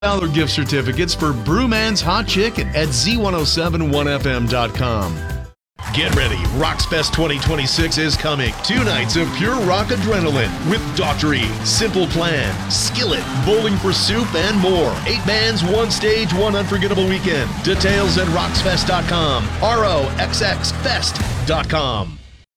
$1 gift certificates for Brewman's Hot Chicken at Z1071FM.com. Get ready, Roxfest 2026 is coming. 2 nights of pure rock adrenaline with Dr. E, Simple Plan, Skillet, Bowling for Soup, and more. 8 bands, 1 stage, 1 unforgettable weekend. Details at roxfest.com, ROXXFest.com.